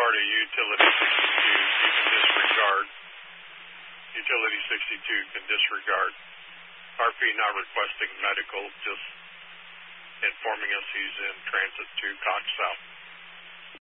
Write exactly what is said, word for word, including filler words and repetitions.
part of Utility sixty-two, you can disregard. Utility sixty-two can disregard. R P not requesting medical, just informing us he's in transit to Cox South.